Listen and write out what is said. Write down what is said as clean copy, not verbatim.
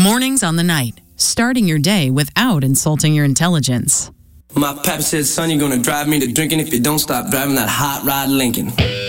Mornings on the Night, starting your day without insulting your intelligence. My pappy said, son, you're gonna drive me to drinking if you don't stop driving that hot rod Lincoln.